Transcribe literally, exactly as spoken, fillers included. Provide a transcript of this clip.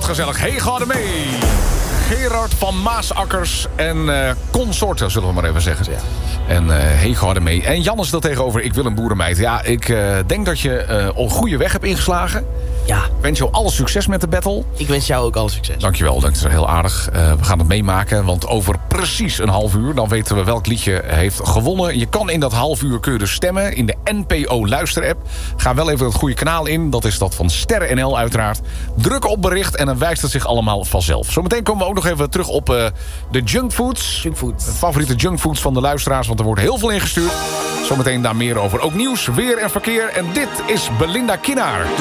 wat gezellig. Hey, ga er mee. Gerard van Maasakkers en uh, consorten, zullen we maar even zeggen. Ja. En uh, hey, ga er mee. En Jan is er tegenover. Ik wil een boerenmeid. Ja, ik uh, denk dat je uh, een goede weg hebt ingeslagen. Ja. Ik wens jou alle succes met de battle. Ik wens jou ook alle succes. Dankjewel, dat is heel aardig. Uh, we gaan het meemaken, want over precies een half uur... dan weten we welk liedje heeft gewonnen. Je kan in dat half uur kun je dus stemmen in de N P O Luister-app. Ga wel even het goede kanaal in. Dat is dat van Sterren N L uiteraard. Druk op bericht en dan wijst het zich allemaal vanzelf. Zometeen komen we ook nog even terug op uh, de junkfoods. Junkfoods. De favoriete junkfoods van de luisteraars, want er wordt heel veel ingestuurd. Zometeen daar meer over. Ook nieuws, weer en verkeer. En dit is Belinda Kinaar.